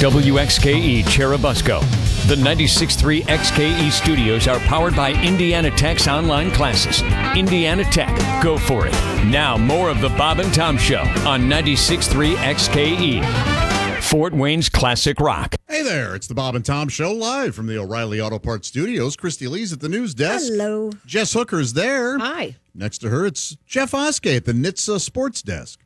WXKE Cherubusco. The 96.3 XKE studios are powered by Indiana Tech's online classes. Indiana Tech, go for it. Now more of the Bob and Tom Show on 96.3 XKE. Fort Wayne's classic rock. Hey there, it's the Bob and Tom Show live from the O'Reilly Auto Parts Studios. Christy Lee's at the news desk. Hello. Jess Hooker's there. Hi. Next to her, it's Jeff Oskey at the NHTSA Sports Desk.